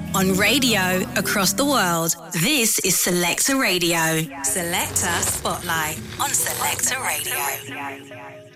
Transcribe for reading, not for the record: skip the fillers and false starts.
On radio across the world, this is Selector Radio. Selector Spotlight on Selector Radio.